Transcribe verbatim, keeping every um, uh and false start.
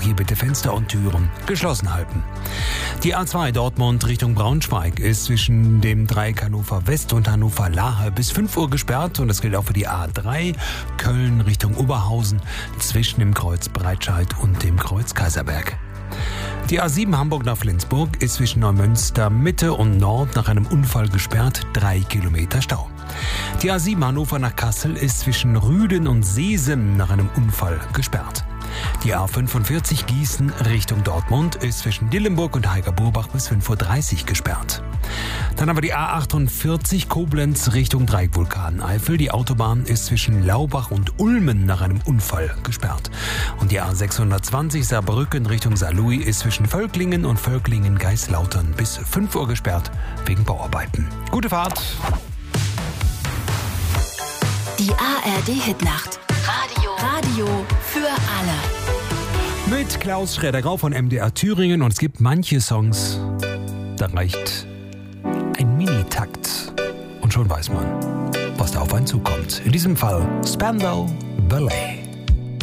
hier bitte Fenster und Türen geschlossen halten. Die A zwei Dortmund Richtung Braunschweig ist zwischen dem Dreieck Hannover West und Hannover Lahe bis fünf Uhr gesperrt und das gilt auch für die A drei Köln Richtung Oberhausen zwischen dem Kreuz Breitscheid und dem Kreuz Kaiserberg. Die A sieben Hamburg nach Flensburg ist zwischen Neumünster Mitte und Nord nach einem Unfall gesperrt, drei Kilometer Stau. Die A sieben Hannover nach Kassel ist zwischen Rüden und Seesen nach einem Unfall gesperrt. Die A fünfundvierzig Gießen Richtung Dortmund ist zwischen Dillenburg und Heiger-Burbach bis fünf Uhr dreißig gesperrt. Dann haben wir die A achtundvierzig Koblenz Richtung Dreieckvulkan Eifel. Die Autobahn ist zwischen Laubach und Ulmen nach einem Unfall gesperrt. Und die A sechshundertzwanzig Saarbrücken Richtung Saarlouis ist zwischen Völklingen und Völklingen-Geislautern bis fünf Uhr gesperrt wegen Bauarbeiten. Gute Fahrt! Die A R D-Hitnacht. Radio. Radio für alle. Mit Klaus Schroeder-Grau von M D R Thüringen. Und es gibt manche Songs, da reicht ein Minitakt. Und schon weiß man, was da auf einen zukommt. In diesem Fall Spandau Ballet.